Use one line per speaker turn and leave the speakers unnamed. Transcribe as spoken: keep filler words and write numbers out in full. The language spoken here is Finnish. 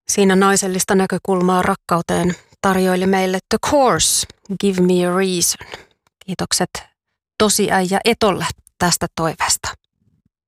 Siinä naisellista näkökulmaa rakkauteen tarjoili meille The Course, Give Me a Reason. Kiitokset tosiäijä Etolle tästä toiveesta.